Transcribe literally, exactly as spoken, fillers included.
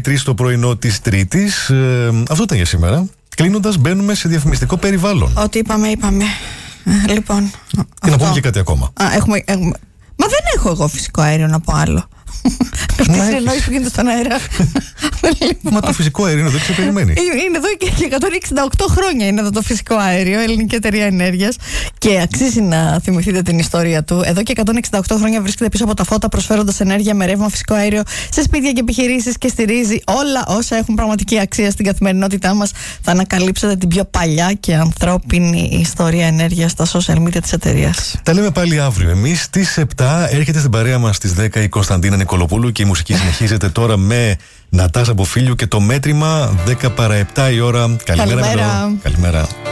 οι τρεις το πρωινό της Τρίτης. Ε, αυτό ήταν για σήμερα. Κλείνοντας, μπαίνουμε σε διαφημιστικό περιβάλλον. Ό,τι είπαμε, είπαμε. Λοιπόν. Και να πούμε και κάτι ακόμα. Α, έχουμε, έχουμε... Μα δεν έχω εγώ φυσικό αέριο να πω άλλο. Αυτή η συνεννόηση που γίνεται στον αέρα. Μα το φυσικό αέριο είναι εδώ και σε περιμένει. Είναι εδώ και εκατόν εξήντα οκτώ χρόνια είναι εδώ το φυσικό αέριο, Ελληνική Εταιρεία Ενέργειας. Και αξίζει να θυμηθείτε την ιστορία του. Εδώ και εκατόν εξήντα οκτώ χρόνια βρίσκεται πίσω από τα φώτα, προσφέροντας ενέργεια με ρεύμα φυσικό αέριο σε σπίτια και επιχειρήσεις και στηρίζει όλα όσα έχουν πραγματική αξία στην καθημερινότητά μας. Θα ανακαλύψετε την πιο παλιά και ανθρώπινη ιστορία ενέργειας στα social media της εταιρείας. Τα λέμε πάλι αύριο. Εμείς στις επτά έρχεται στην παρέα μας στις δέκα η Κωνσταντίνα Νικολοπούλου και η μουσική συνεχίζεται τώρα με Νατάσα Μποφίλιου και το μέτρημα δέκα παρά επτά η ώρα. Καλημέρα. Καλημέρα. Καλημέρα.